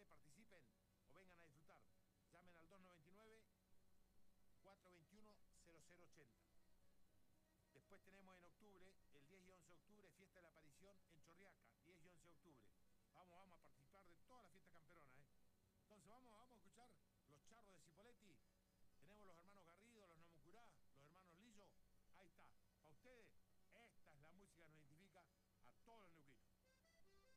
ustedes participen o vengan a disfrutar. Llamen al 299-421-0080. Después tenemos en octubre, el 10 y 11 de octubre, Fiesta de la Aparición en Chorriaca, 10 y 11 de octubre. Vamos a participar de toda la fiesta camperona, ¿eh? Entonces vamos a escuchar